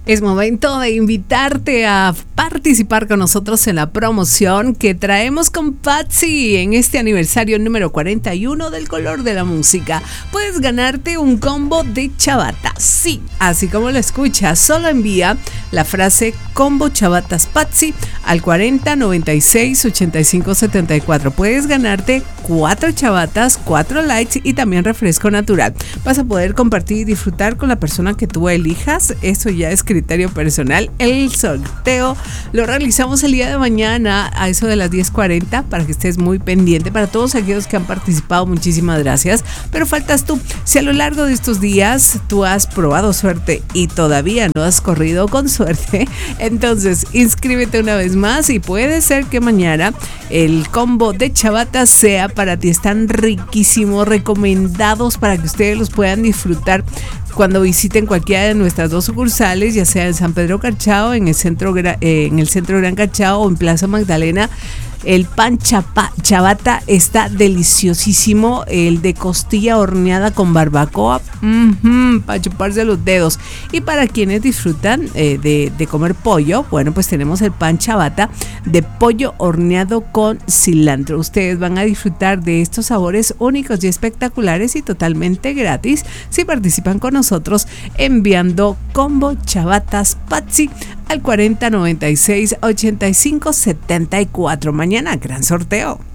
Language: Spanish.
Es momento de invitarte a participar con nosotros en la promoción que traemos con Patsy en este aniversario número 41 del Color de la Música. Puedes ganarte un combo de chavatas. Sí, así como lo escuchas, solo envía la frase combo chavatas Patsy al 40 96 85 74. Puedes ganarte 4 chavatas, 4 lights y también refresco natural. Vas a poder compartir y disfrutar con la persona que tú elijas. Eso ya es criterio personal. El sorteo lo realizamos el día de mañana a eso de las 10:40 para que estés muy pendiente. Para todos aquellos que han participado, muchísimas gracias, pero faltas tú. Si a lo largo de estos días tú has probado suerte y todavía no has corrido con suerte, entonces inscríbete una vez más y puede ser que mañana el combo de chavatas sea para ti. Están riquísimos, recomendados para que ustedes los puedan disfrutar cuando visiten cualquiera de nuestras 2 sucursales, ya sea en San Pedro Cachao, en el centro Gran Cachao o en Plaza Magdalena. El pan chavata está deliciosísimo. El de costilla horneada con barbacoa, para chuparse los dedos. Y para quienes disfrutan de comer pollo, bueno, pues tenemos el pan chavata de pollo horneado con cilantro. Ustedes van a disfrutar de estos sabores únicos y espectaculares y totalmente gratis si participan con nosotros enviando combo chavatas Patsy al 40 96 85 74. Mañana, gran sorteo.